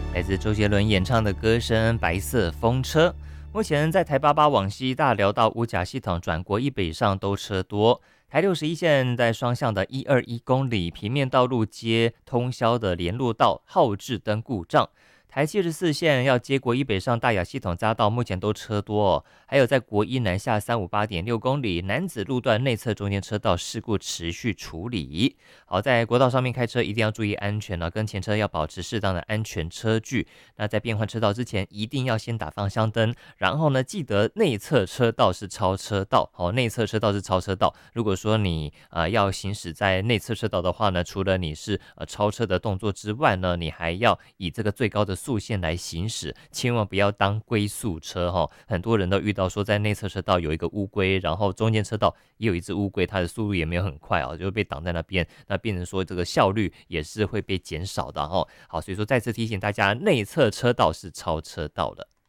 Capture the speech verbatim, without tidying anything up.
来自周杰伦演唱的歌声《白色风车》。目前在台八八往西大寮到五甲系统转国一北上都车多，台六十一线在双向的一二一公里平面道路接通宵的联络道号志灯故障。台七十四线要接国一北上大雅系统匝道，目前都车多哦。还有在国一南下三五八点六公里南子路段内侧中间车道事故持续处理。好，在国道上面开车一定要注意安全了、哦，跟前车要保持适当的安全车距。那在变换车道之前，一定要先打方向灯，然后呢，记得内侧车道是超车道。好，内侧车道是超车道。如果说你呃要行驶在内侧车道的话呢，除了你是呃超车的动作之外呢，你还要以这个最高的速线来行驶，千万不要当龟速车哈、哦。很多人都遇到说在内侧车道有一个乌龟，然后中间车道也有一只乌龟，它的速度也没有很快哦，就被挡在那边，那变成说这个效率也是会被减少的哈、哦。好，所以说再次提醒大家，内侧车道是超车道了。